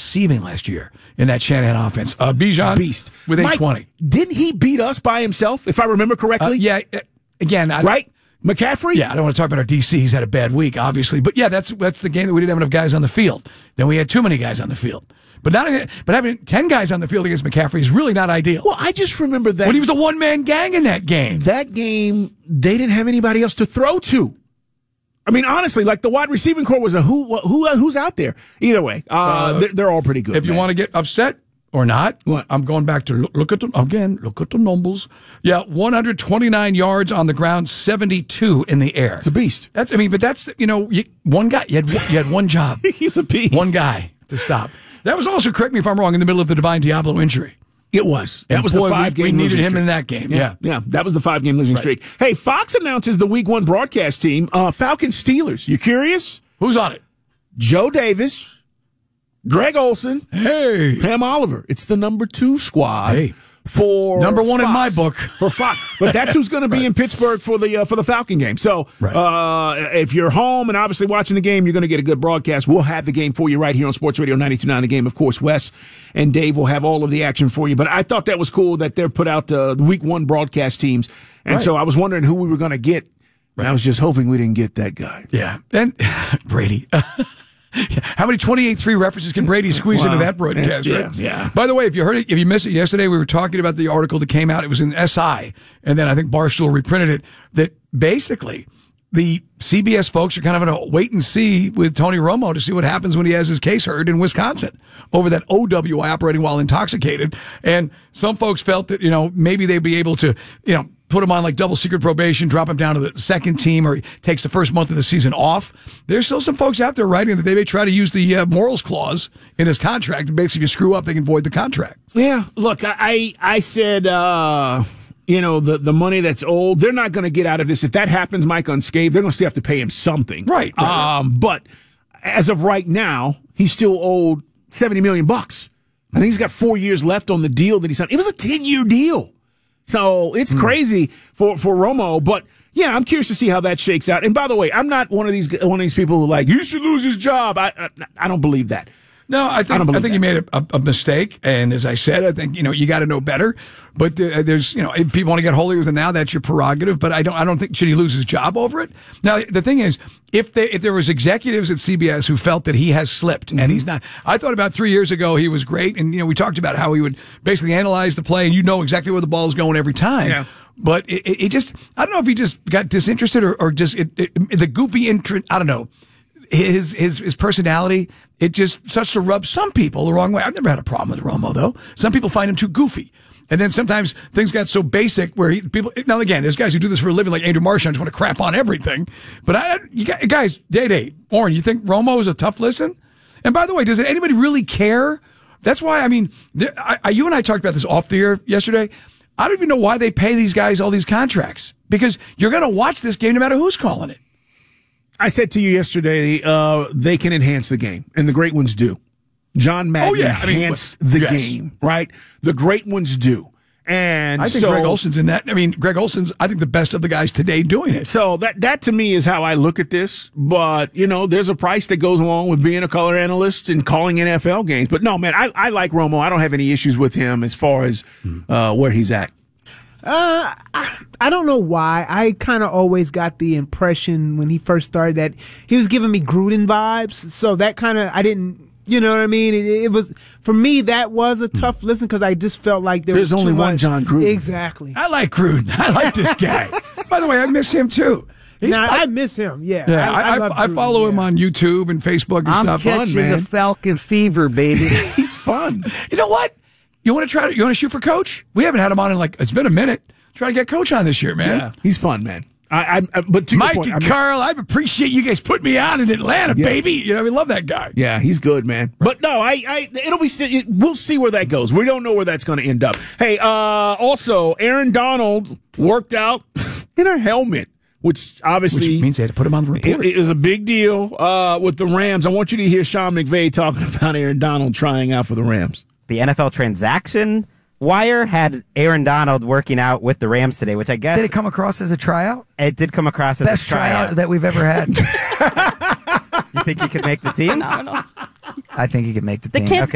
receiving last year in that Shanahan offense. Bijan, beast with 820. Didn't he beat us by himself, if I remember correctly? Yeah. Again, right? McCaffrey? Yeah, I don't want to talk about our DC. He's had a bad week, obviously. But yeah, that's the game that we didn't have enough guys on the field. Then we had too many guys on the field. But having 10 guys on the field against McCaffrey is really not ideal. Well, I just remember that when he was a one-man gang in that game. That game, they didn't have anybody else to throw to. I mean, honestly, like the wide receiving core was a who's out there. Either way, they're all pretty good. If you want to get upset or not, I'm going back to look at the numbers. Yeah, 129 yards on the ground, 72 in the air. It's a beast. But that's one guy. You had one job. He's a beast. One guy to stop. That was also, correct me if I'm wrong, in the middle of the Divine Diablo injury. It was. That was the 5-game we needed him streak. in that game. Yeah, that was the 5-game losing streak. Hey, Fox announces the Week 1 broadcast team. Falcons Steelers. You curious? Who's on it? Joe Davis, Greg Olsen, Pam Oliver. It's the number 2 squad. For number 1 Fox. in my book for Fox, but that's who's going to be in Pittsburgh for the Falcon game. So if you're home and obviously watching the game, you're going to get a good broadcast. We'll have the game for you right here on Sports Radio 92.9 The Game. Of course, Wes and Dave will have all of the action for you. But I thought that was cool that they're put out the Week 1 broadcast teams, and so I was wondering who we were going to get. And I was just hoping we didn't get that guy. Yeah, and Brady. How many 28-3 references can Brady squeeze into that broadcast? Yeah. By the way, if you missed it yesterday, we were talking about the article that came out. It was in SI, and then I think Barstool reprinted it. That basically the CBS folks are kind of in a wait and see with Tony Romo to see what happens when he has his case heard in Wisconsin over that OWI operating while intoxicated. And some folks felt that maybe they'd be able to put him on like double secret probation, drop him down to the second team, or he takes the first month of the season off. There's still some folks out there writing that they may try to use the morals clause in his contract. Basically, if you screw up, they can void the contract. Yeah. Look, I said, the money that's owed, they're not going to get out of this. If that happens, Mike, unscathed, they're going to still have to pay him something. Right. But as of right now, he's still owed $70 million. I think he's got 4 years left on the deal that he signed. It was a 10-year deal. So it's crazy for Romo, but yeah, I'm curious to see how that shakes out. And by the way, I'm not one of these people who are like, you should lose his job. I don't believe that. No, I think you made a mistake, and as I said, I think you got to know better. But there's if people want to get holier than thou, that's your prerogative. But I don't think should he lose his job over it. Now the thing is, if there was executives at CBS who felt that he has slipped and he's not, I thought about 3 years ago he was great, and we talked about how he would basically analyze the play, and exactly where the ball is going every time. Yeah. But it just, I don't know if he just got disinterested or just the goofy interest. I don't know. His personality, it just starts to rub some people the wrong way. I've never had a problem with Romo, though. Some people find him too goofy. And then sometimes things got so basic where now again, there's guys who do this for a living like Andrew Marchand just want to crap on everything. But guys, Day, Oren, you think Romo is a tough listen? And by the way, does anybody really care? That's why, you and I talked about this off the air yesterday. I don't even know why they pay these guys all these contracts, because you're going to watch this game no matter who's calling it. I said to you yesterday, they can enhance the game, and the great ones do. John Madden enhanced the game, right? The great ones do. And I think Greg Olson's in that. Greg Olson's, I think, the best of the guys today doing it. So that to me is how I look at this. But, there's a price that goes along with being a color analyst and calling NFL games. But no, man, I like Romo. I don't have any issues with him as far as where he's at. I don't know why. I kind of always got the impression when he first started that he was giving me Gruden vibes. So that kind of, I didn't, you know what I mean? It was, for me, that was a tough listen because I just felt like there's only one John Gruden. Exactly. I like Gruden. I like this guy. By the way, I miss him too. I miss him. Yeah. I follow him on YouTube and Facebook and stuff. I'm catching the Falcon fever, baby. He's fun. You know what? You want to shoot for Coach? We haven't had him on in it's been a minute. Try to get Coach on this year, man. Yeah, he's fun, man. But to Mike your point, and Carl, I appreciate you guys putting me on in Atlanta, baby. We love that guy. Yeah, he's good, man. But no, we'll see where that goes. We don't know where that's going to end up. Hey, also, Aaron Donald worked out in a helmet, which obviously means they had to put him on the report. It was a big deal with the Rams. I want you to hear Sean McVay talking about Aaron Donald trying out for the Rams. The NFL transaction wire had Aaron Donald working out with the Rams today, which I guess... Did it come across as a tryout? It did come across as Best a tryout that we've ever had. You think he could make the team? I think he could make the team. The kid's